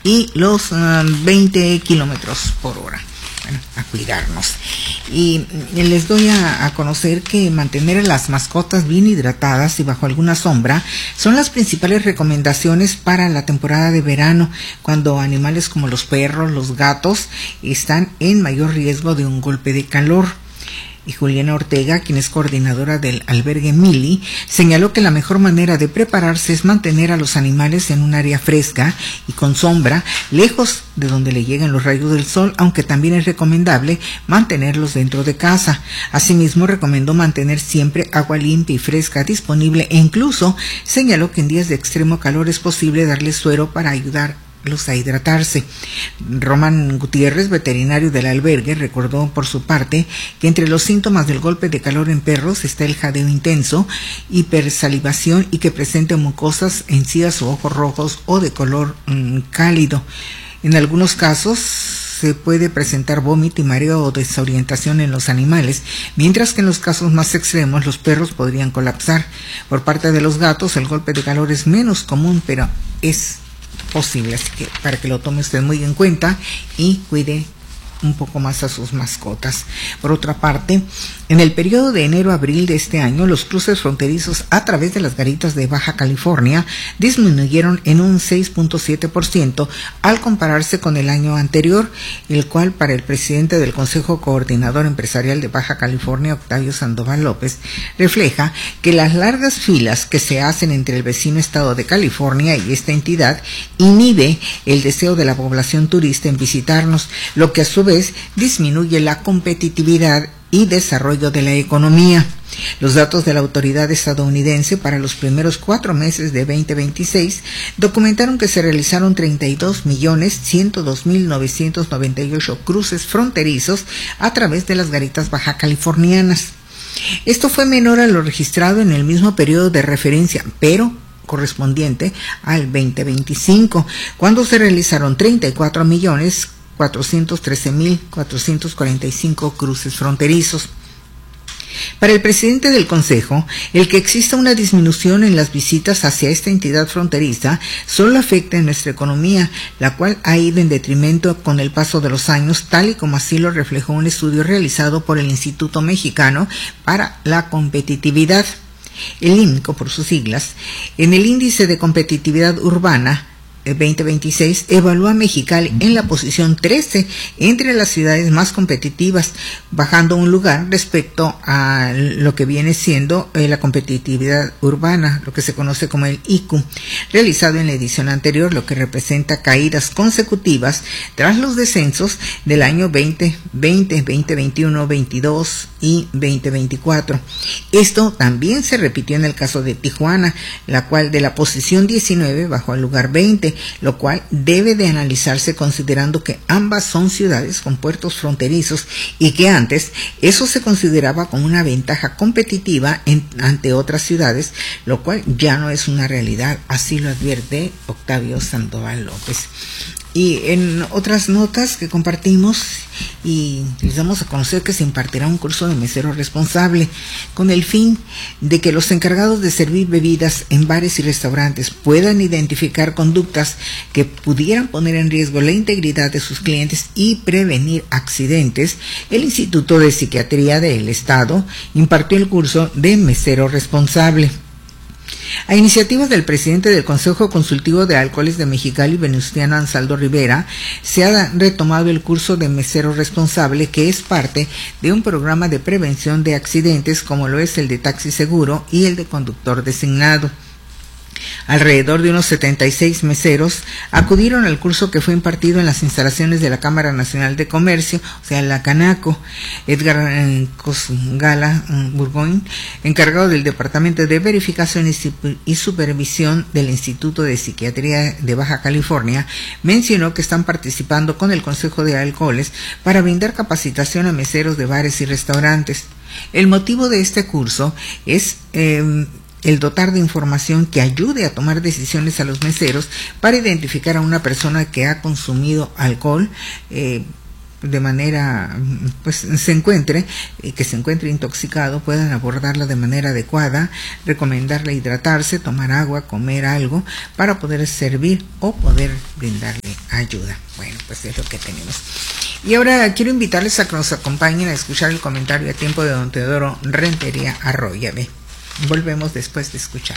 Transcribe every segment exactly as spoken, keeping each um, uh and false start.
y los uh, veinte kilómetros por hora. Bueno, a cuidarnos. Y les doy a, a conocer que mantener a las mascotas bien hidratadas y bajo alguna sombra son las principales recomendaciones para la temporada de verano, cuando animales como los perros, los gatos, están en mayor riesgo de un golpe de calor. Y Juliana Ortega, quien es coordinadora del albergue Mili, señaló que la mejor manera de prepararse es mantener a los animales en un área fresca y con sombra, lejos de donde le lleguen los rayos del sol, aunque también es recomendable mantenerlos dentro de casa. Asimismo, recomendó mantener siempre agua limpia y fresca disponible e incluso señaló que en días de extremo calor es posible darles suero para ayudar los a hidratarse. Román Gutiérrez, veterinario del albergue, recordó por su parte que entre los síntomas del golpe de calor en perros está el jadeo intenso, hipersalivación y que presente mucosas, encías o ojos rojos o de color mmm, cálido. En algunos casos se puede presentar vómito y mareo o desorientación en los animales, mientras que en los casos más extremos los perros podrían colapsar. Por parte de los gatos el golpe de calor es menos común, pero es posible, así que para que lo tome usted muy en cuenta y cuide un poco más a sus mascotas. Por otra parte, en el periodo de enero a abril de este año, los cruces fronterizos a través de las garitas de Baja California disminuyeron en un seis punto siete por ciento al compararse con el año anterior, el cual para el presidente del Consejo Coordinador Empresarial de Baja California, Octavio Sandoval López, refleja que las largas filas que se hacen entre el vecino estado de California y esta entidad inhibe el deseo de la población turista en visitarnos, lo que a su vez disminuye la competitividad y desarrollo de la economía. Los datos de la autoridad estadounidense para los primeros cuatro meses de veinte veintiséis documentaron que se realizaron treinta y dos millones ciento dos mil novecientos noventa y ocho cruces fronterizos a través de las garitas baja californianas. Esto fue menor a lo registrado en el mismo periodo de referencia, pero correspondiente al veinte veinticinco, cuando se realizaron treinta y cuatro millones cuatrocientos trece mil cuatrocientos cuarenta y cinco cruces fronterizos. Para el presidente del Consejo, el que exista una disminución en las visitas hacia esta entidad fronteriza solo afecta a nuestra economía, la cual ha ido en detrimento con el paso de los años, tal y como así lo reflejó un estudio realizado por el Instituto Mexicano para la Competitividad, el I M C O por sus siglas. En el índice de competitividad urbana veinte veintiséis evalúa a Mexicali en la posición trece entre las ciudades más competitivas, bajando un lugar respecto a lo que viene siendo eh, la competitividad urbana, lo que se conoce como el I Q, realizado en la edición anterior, lo que representa caídas consecutivas tras los descensos del año veinte veinte, veinte veintiuno, veintidós y veinte veinticuatro. Esto también se repitió en el caso de Tijuana, la cual de la posición diecinueve bajó al lugar veinte, lo cual debe de analizarse considerando que ambas son ciudades con puertos fronterizos y que antes eso se consideraba como una ventaja competitiva en, ante otras ciudades, lo cual ya no es una realidad, así lo advierte Octavio Sandoval López. Y en otras notas que compartimos y les damos a conocer que se impartirá un curso de mesero responsable con el fin de que los encargados de servir bebidas en bares y restaurantes puedan identificar conductas que pudieran poner en riesgo la integridad de sus clientes y prevenir accidentes. El Instituto de Psiquiatría del Estado impartió el curso de mesero responsable. A iniciativa del presidente del Consejo Consultivo de Alcoholes de Mexicali, Venustiano Ansaldo Rivera, se ha retomado el curso de mesero responsable, que es parte de un programa de prevención de accidentes como lo es el de taxi seguro y el de conductor designado. Alrededor de unos setenta y seis meseros acudieron al curso que fue impartido en las instalaciones de la Cámara Nacional de Comercio, o sea, la Canaco. Edgar eh, Cosgala eh, Burgoyne, encargado del Departamento de Verificación y Supervisión del Instituto de Psiquiatría de Baja California, mencionó que están participando con el Consejo de Alcoholes para brindar capacitación a meseros de bares y restaurantes. El motivo de este curso es eh, el dotar de información que ayude a tomar decisiones a los meseros para identificar a una persona que ha consumido alcohol, eh, de manera, pues se encuentre, eh, que se encuentre intoxicado, puedan abordarlo de manera adecuada, recomendarle hidratarse, tomar agua, comer algo, para poder servir o poder brindarle ayuda. Bueno, pues es lo que tenemos. Y ahora quiero invitarles a que nos acompañen a escuchar el comentario a tiempo de don Teodoro Rentería Arroyave. Volvemos después de escuchar.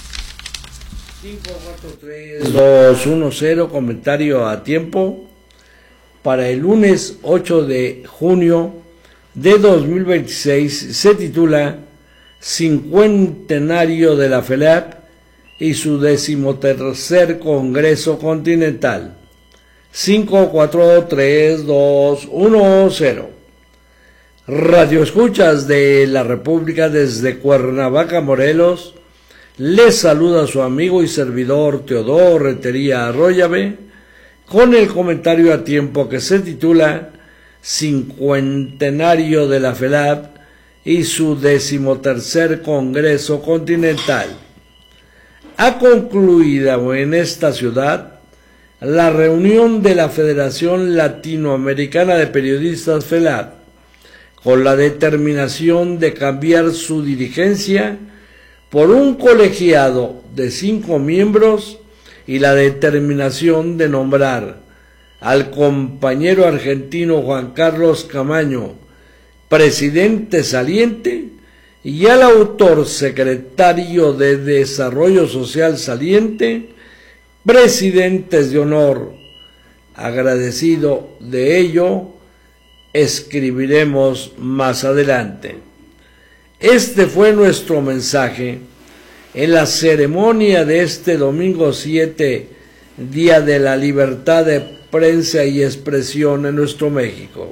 cinco cuatro tres dos uno cero, comentario a tiempo para el lunes ocho de junio de dos mil veintiséis. Se titula Cincuentenario de la FELAP y su decimotercer Congreso Continental. Cinco cuatro tres dos uno cero. Radio Escuchas de la República desde Cuernavaca, Morelos. Les saluda su amigo y servidor Teodoro Rentería Arroyave con el comentario a tiempo que se titula Cincuentenario de la FELAP y su decimotercer Congreso Continental. Ha concluido en esta ciudad la reunión de la Federación Latinoamericana de Periodistas FELAP, con la determinación de cambiar su dirigencia por un colegiado de cinco miembros y la determinación de nombrar al compañero argentino Juan Carlos Camaño presidente saliente y al autor secretario de Desarrollo Social saliente presidentes de honor. Agradecido de ello, escribiremos más adelante. Este fue nuestro mensaje en la ceremonia de este domingo siete, Día de la Libertad de Prensa y Expresión en nuestro México.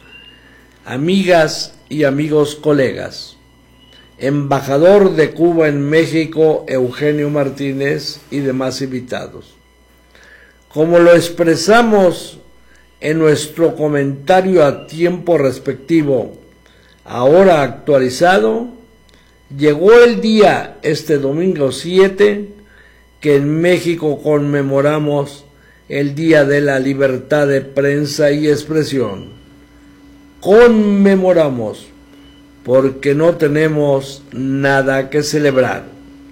Amigas y amigos colegas, embajador de Cuba en México, Eugenio Martínez, y demás invitados. Como lo expresamos en nuestro comentario a tiempo respectivo, ahora actualizado, llegó el día, este domingo siete, que en México conmemoramos el Día de la Libertad de Prensa y Expresión. Conmemoramos porque no tenemos nada que celebrar.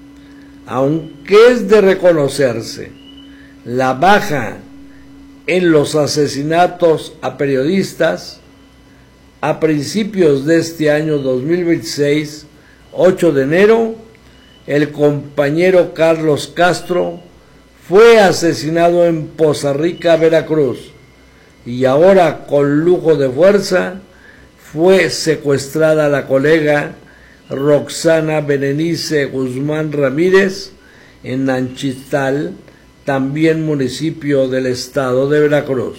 Aunque es de reconocerse la baja en los asesinatos a periodistas, a principios de este año dos mil veintiséis, ocho de enero, el compañero Carlos Castro fue asesinado en Poza Rica, Veracruz, y ahora con lujo de fuerza fue secuestrada la colega Roxana Berenice Guzmán Ramírez en Nanchital, también municipio del estado de Veracruz.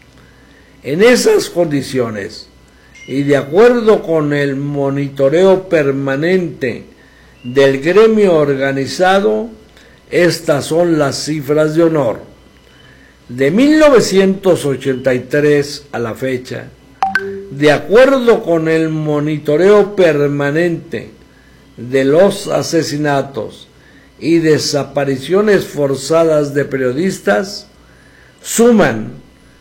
En esas condiciones, y de acuerdo con el monitoreo permanente del gremio organizado, estas son las cifras de honor. De mil novecientos ochenta y tres a la fecha, de acuerdo con el monitoreo permanente de los asesinatos y desapariciones forzadas de periodistas, suman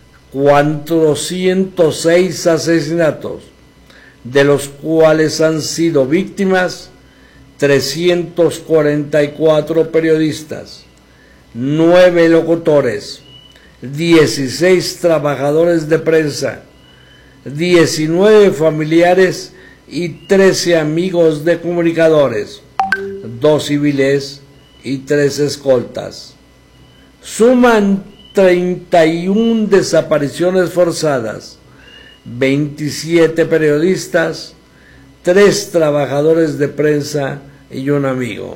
cuatrocientos seis asesinatos, de los cuales han sido víctimas trescientos cuarenta y cuatro periodistas, nueve locutores, dieciséis trabajadores de prensa, diecinueve familiares y trece amigos de comunicadores, dos civiles y tres escoltas. Suman treinta y una desapariciones forzadas, veintisiete periodistas, tres trabajadores de prensa y un amigo.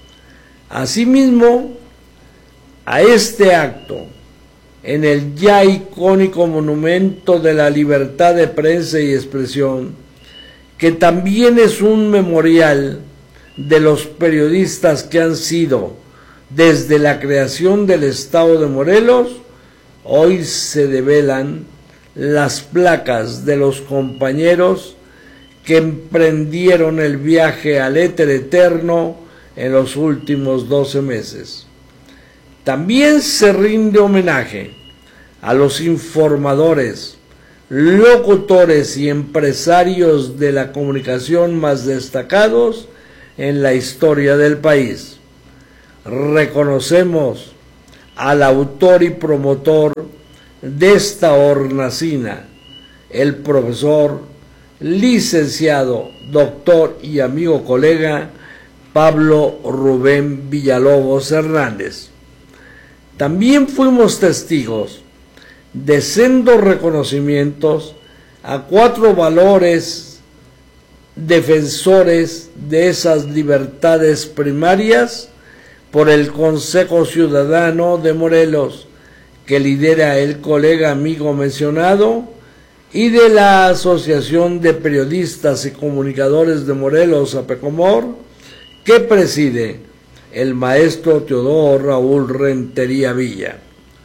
Asimismo, a este acto, en el ya icónico Monumento de la Libertad de Prensa y Expresión, que también es un memorial de los periodistas que han sido, desde la creación del estado de Morelos, hoy se develan las placas de los compañeros que emprendieron el viaje al éter eterno en los últimos doce meses. También se rinde homenaje a los informadores, locutores y empresarios de la comunicación más destacados en la historia del país. Reconocemos al autor y promotor de esta hornacina, el profesor, licenciado, doctor y amigo colega Pablo Rubén Villalobos Hernández. También fuimos testigos de sendos reconocimientos a cuatro valores defensores de esas libertades primarias por el Consejo Ciudadano de Morelos, que lidera el colega amigo mencionado, y de la Asociación de Periodistas y Comunicadores de Morelos, APECOMOR, que preside el maestro Teodoro Raúl Rentería Villa.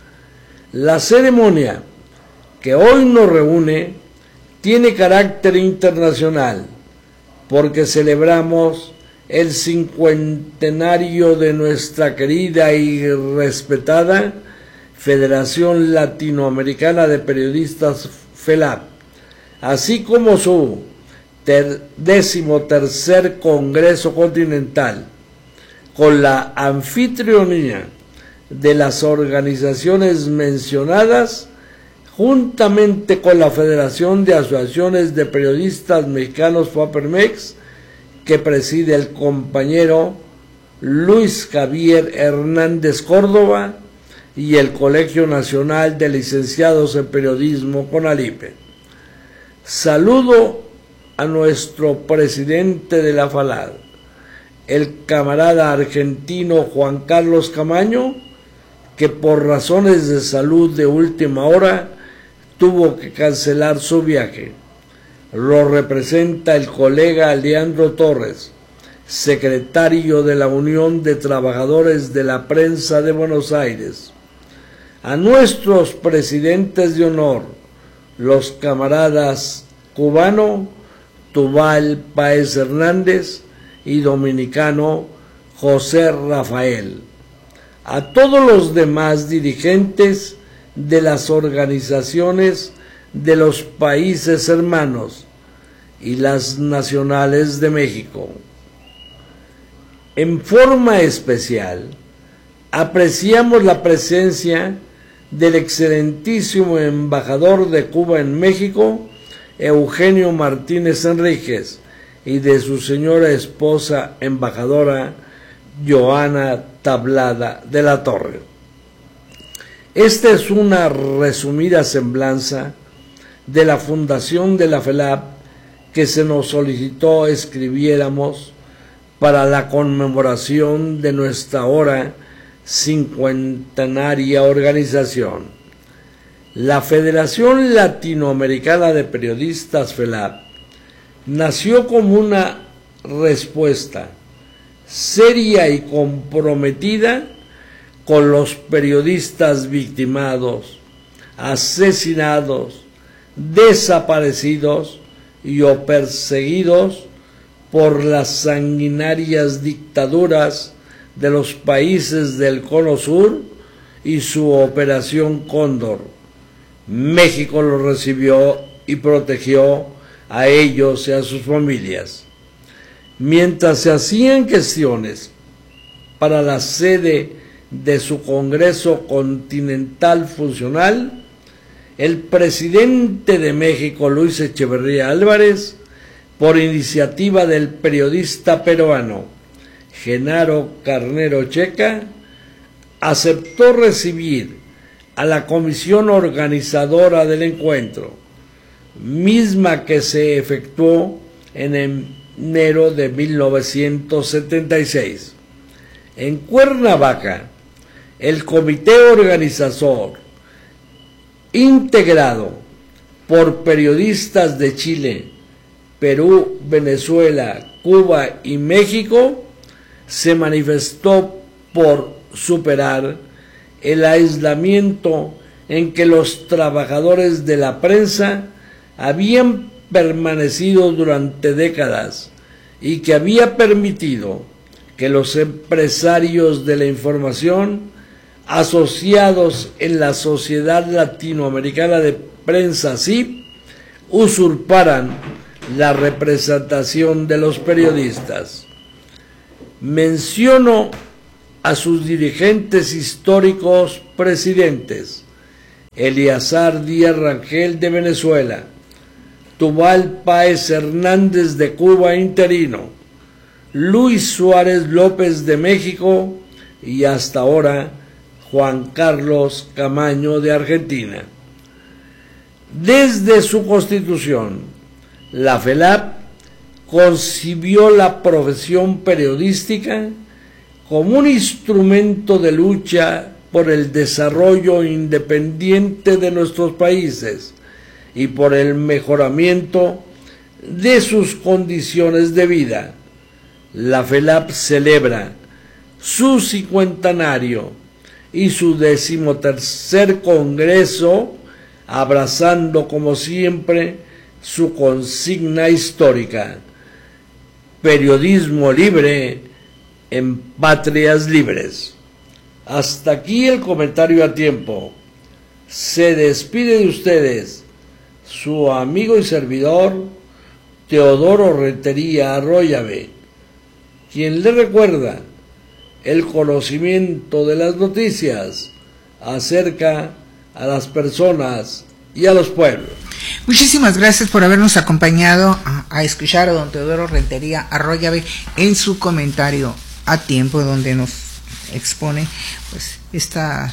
La ceremonia que hoy nos reúne tiene carácter internacional porque celebramos el cincuentenario de nuestra querida y respetada Federación Latinoamericana de Periodistas FELAP, así como su ter décimo tercer Congreso Continental, con la anfitrionía de las organizaciones mencionadas, juntamente con la Federación de Asociaciones de Periodistas Mexicanos FOAPERMEX, que preside el compañero Luis Javier Hernández Córdoba, y el Colegio Nacional de Licenciados en Periodismo, CONALIPE. Saludo a nuestro presidente de la FALAD, el camarada argentino Juan Carlos Camaño, que por razones de salud de última hora tuvo que cancelar su viaje. Lo representa el colega Leandro Torres, secretario de la Unión de Trabajadores de la Prensa de Buenos Aires. A nuestros presidentes de honor, los camaradas cubano Tubal Páez Hernández y dominicano José Rafael. A todos los demás dirigentes de las organizaciones de los países hermanos y las nacionales de México. En forma especial, apreciamos la presencia del excelentísimo embajador de Cuba en México, Eugenio Martínez Enríquez, y de su señora esposa embajadora Joana Tablada de la Torre. Esta es una resumida semblanza de la fundación de la FELAP que se nos solicitó escribiéramos para la conmemoración de nuestra hora cincuentenaria organización. La Federación Latinoamericana de Periodistas FELAP nació como una respuesta seria y comprometida con los periodistas victimados, asesinados, desaparecidos y o perseguidos por las sanguinarias dictaduras de los países del Cono Sur y su Operación Cóndor. México los recibió y protegió a ellos y a sus familias. Mientras se hacían gestiones para la sede de su Congreso Continental Funcional, el presidente de México, Luis Echeverría Álvarez, por iniciativa del periodista peruano Genaro Carnero Checa, aceptó recibir a la comisión organizadora del encuentro, misma que se efectuó en enero de mil novecientos setenta y seis. En Cuernavaca, el comité organizador, integrado por periodistas de Chile, Perú, Venezuela, Cuba y México, se manifestó por superar el aislamiento en que los trabajadores de la prensa habían permanecido durante décadas y que había permitido que los empresarios de la información asociados en la Sociedad Latinoamericana de Prensa S I P usurparan la representación de los periodistas. Menciono a sus dirigentes históricos presidentes: Eleazar Díaz Rangel de Venezuela, Tubal Páez Hernández de Cuba interino, Luis Suárez López de México y hasta ahora Juan Carlos Camaño de Argentina. Desde su constitución, la FELAP concibió la profesión periodística como un instrumento de lucha por el desarrollo independiente de nuestros países y por el mejoramiento de sus condiciones de vida. La FELAP celebra su cincuentenario y su decimotercer congreso, abrazando como siempre su consigna histórica: periodismo libre en patrias libres. Hasta aquí el comentario a tiempo. Se despide de ustedes su amigo y servidor Teodoro Rentería Arroyave, quien le recuerda el conocimiento de las noticias acerca a las personas y a los pueblos. Muchísimas gracias por habernos acompañado a, a escuchar a don Teodoro Rentería Arroyave en su comentario a tiempo, donde nos expone pues esta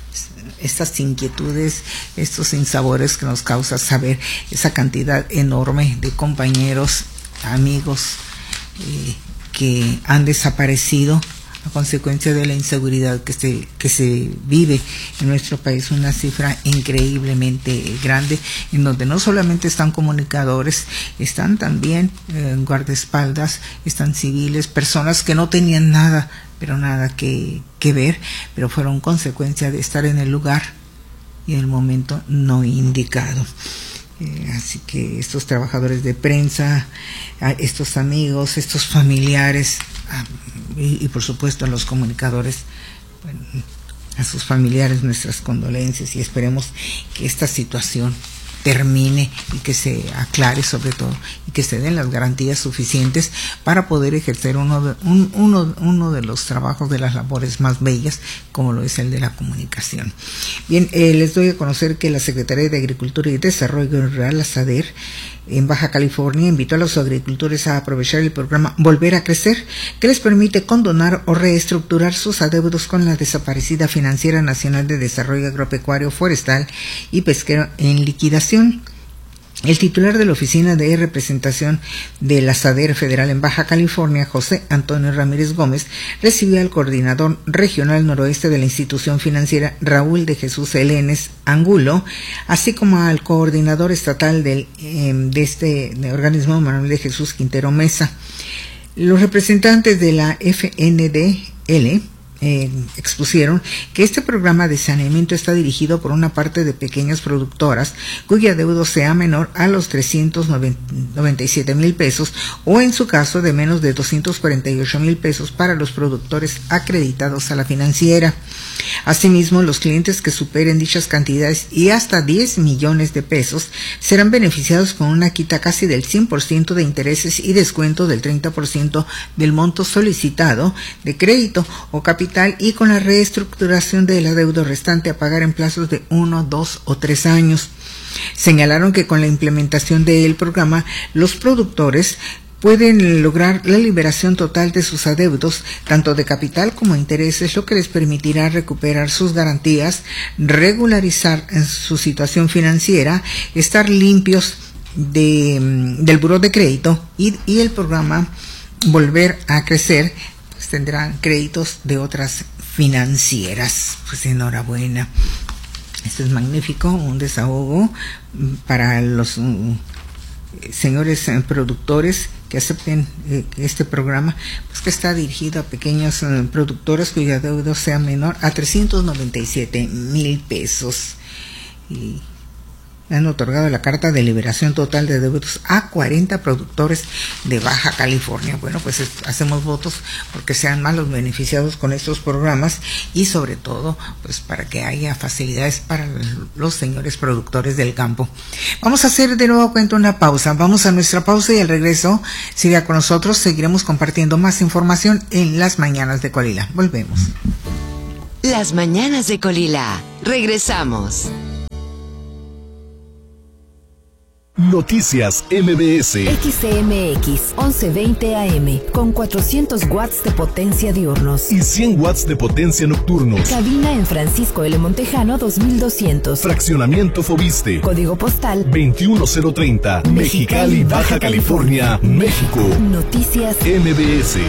estas inquietudes, estos sinsabores que nos causa saber esa cantidad enorme de compañeros, amigos eh, que han desaparecido a consecuencia de la inseguridad que se, que se vive en nuestro país, una cifra increíblemente grande, en donde no solamente están comunicadores, están también eh, guardaespaldas, están civiles, personas que no tenían nada, pero nada que, que ver, pero fueron consecuencia de estar en el lugar y en el momento no indicado. Eh, así que estos trabajadores de prensa, estos amigos, estos familiares, ah, y, y por supuesto a los comunicadores, bueno, a sus familiares nuestras condolencias, y esperemos que esta situación termine y que se aclare, sobre todo, y que se den las garantías suficientes para poder ejercer uno de, un, uno, uno de los trabajos, de las labores más bellas, como lo es el de la comunicación. Bien, eh, les doy a conocer que la Secretaría de Agricultura y Desarrollo Rural, la SADER, en Baja California, invitó a los agricultores a aprovechar el programa Volver a Crecer, que les permite condonar o reestructurar sus adeudos con la desaparecida Financiera Nacional de Desarrollo Agropecuario, Forestal y Pesquero en liquidación. El titular de la Oficina de Representación de la SADER Federal en Baja California, José Antonio Ramírez Gómez, recibió al coordinador regional noroeste de la institución financiera, Raúl de Jesús Elenes Angulo, así como al coordinador estatal del, eh, de este de organismo, Manuel de Jesús Quintero Mesa. Los representantes de la F N D L Eh, expusieron que este programa de saneamiento está dirigido por una parte de pequeñas productoras cuya deuda sea menor a los trescientos noventa y siete mil pesos, o en su caso de menos de doscientos cuarenta y ocho mil pesos para los productores acreditados a la financiera. Asimismo, los clientes que superen dichas cantidades y hasta diez millones de pesos serán beneficiados con una quita casi del cien por ciento de intereses y descuento del treinta por ciento del monto solicitado de crédito o capital, y con la reestructuración de la deuda restante a pagar en plazos de uno, dos o tres años. Señalaron que con la implementación del programa, los productores pueden lograr la liberación total de sus adeudos, tanto de capital como intereses, lo que les permitirá recuperar sus garantías, regularizar su situación financiera, estar limpios de, del buró de crédito, y, y el programa Volver a Crecer pues tendrán créditos de otras financieras. Pues enhorabuena. Esto es magnífico, un desahogo para los uh, señores uh, productores que acepten eh, este programa, pues que está dirigido a pequeños uh, productores cuya deuda sea menor a trescientos noventa y siete mil pesos. Y le han otorgado la carta de liberación total de deudos a cuarenta productores de Baja California. Bueno, pues es, hacemos votos porque sean más los beneficiados con estos programas y sobre todo pues para que haya facilidades para los señores productores del campo. Vamos a hacer de nuevo cuenta una pausa. Vamos a nuestra pausa y al regreso siga con nosotros. Seguiremos compartiendo más información en las mañanas de Colila. Volvemos. Las mañanas de Colila. Regresamos. Noticias M B S. X C M X once veinte A M con cuatrocientos watts de potencia diurnos y cien watts de potencia nocturnos. Cabina en Francisco L. Montejano dos mil doscientos. Fraccionamiento Fobiste. Código postal veintiuno cero treinta. Mexicali, Baja California, México. Noticias M B S.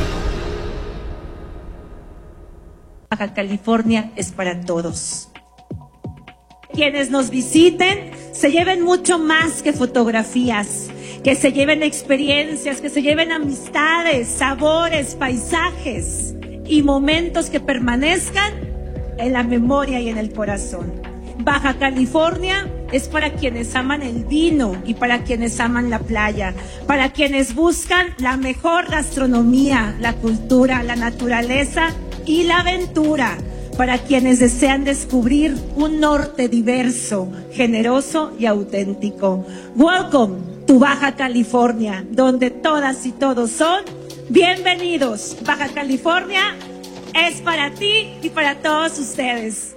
Baja California es para todos. Quienes nos visiten se lleven mucho más que fotografías, que se lleven experiencias, que se lleven amistades, sabores, paisajes y momentos que permanezcan en la memoria y en el corazón. Baja California es para quienes aman el vino y para quienes aman la playa, para quienes buscan la mejor gastronomía, la cultura, la naturaleza y la aventura, para quienes desean descubrir un norte diverso, generoso y auténtico. Welcome to Baja California, donde todas y todos son bienvenidos. Baja California es para ti y para todos ustedes.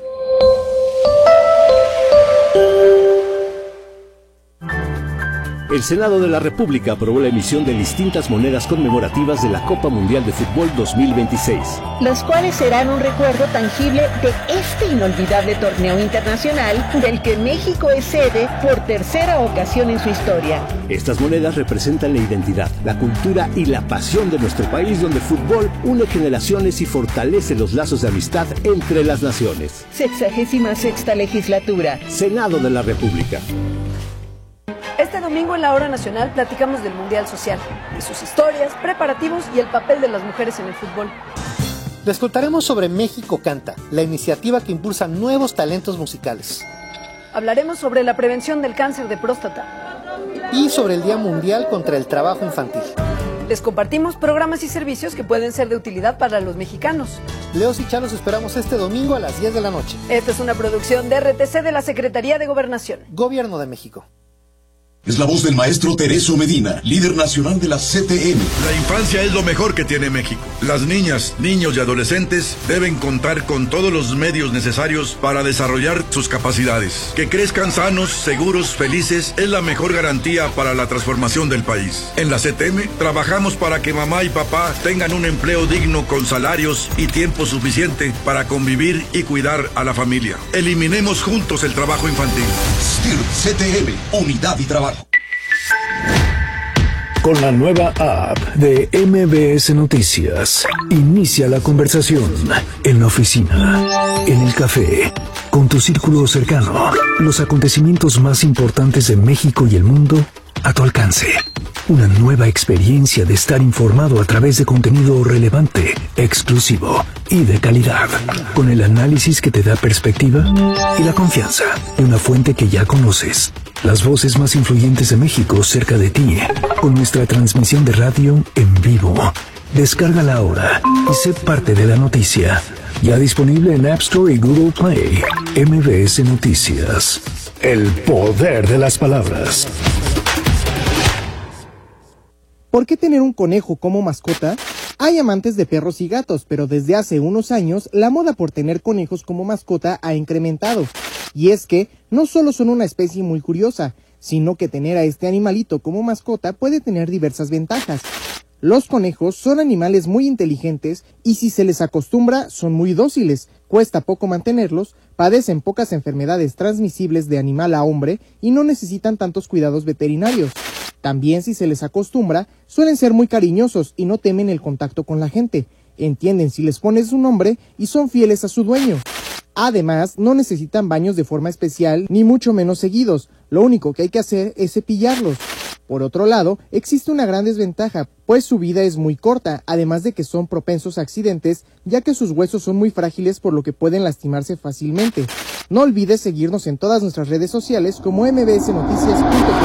El Senado de la República aprobó la emisión de distintas monedas conmemorativas de la Copa Mundial de Fútbol dos mil veintiséis. Los cuales serán un recuerdo tangible de este inolvidable torneo internacional del que México es sede por tercera ocasión en su historia. Estas monedas representan la identidad, la cultura y la pasión de nuestro país, donde el fútbol une generaciones y fortalece los lazos de amistad entre las naciones. Sexagésima sexta legislatura. Senado de la República. Este domingo en la Hora Nacional platicamos del Mundial Social, de sus historias, preparativos y el papel de las mujeres en el fútbol. Les contaremos sobre México Canta, la iniciativa que impulsa nuevos talentos musicales. Hablaremos sobre la prevención del cáncer de próstata. Y sobre el Día Mundial contra el Trabajo Infantil. Les compartimos programas y servicios que pueden ser de utilidad para los mexicanos. Leos y Chalos esperamos este domingo a las diez de la noche. Esta es una producción de R T C de la Secretaría de Gobernación. Gobierno de México. Es la voz del maestro Teresio Medina, líder nacional de la C T M. La infancia es lo mejor que tiene México. Las niñas, niños y adolescentes deben contar con todos los medios necesarios para desarrollar sus capacidades. Que crezcan sanos, seguros, felices es la mejor garantía para la transformación del país. En la C T M trabajamos para que mamá y papá tengan un empleo digno con salarios y tiempo suficiente para convivir y cuidar a la familia. Eliminemos juntos el trabajo infantil. S T I R C T M, Unidad y Trabajo. Con la nueva app de M B S Noticias, inicia la conversación en la oficina, en el café, con tu círculo cercano. Los acontecimientos más importantes de México y el mundo a tu alcance. Una nueva experiencia de estar informado a través de contenido relevante, exclusivo y de calidad, con el análisis que te da perspectiva y la confianza de una fuente que ya conoces. Las voces más influyentes de México cerca de ti, con nuestra transmisión de radio en vivo. Descárgala ahora y sé parte de la noticia. Ya disponible en App Store y Google Play. M B S Noticias. El poder de las palabras. ¿Por qué tener un conejo como mascota? Hay amantes de perros y gatos, pero desde hace unos años la moda por tener conejos como mascota ha incrementado. Y es que no solo son una especie muy curiosa, sino que tener a este animalito como mascota puede tener diversas ventajas. Los conejos son animales muy inteligentes y si se les acostumbra son muy dóciles, cuesta poco mantenerlos, padecen pocas enfermedades transmisibles de animal a hombre y no necesitan tantos cuidados veterinarios. También si se les acostumbra, suelen ser muy cariñosos y no temen el contacto con la gente, entienden si les pones un nombre y son fieles a su dueño. Además, no necesitan baños de forma especial ni mucho menos seguidos, lo único que hay que hacer es cepillarlos. Por otro lado, existe una gran desventaja, pues su vida es muy corta, además de que son propensos a accidentes, ya que sus huesos son muy frágiles por lo que pueden lastimarse fácilmente. No olvides seguirnos en todas nuestras redes sociales como m b s noticias punto com.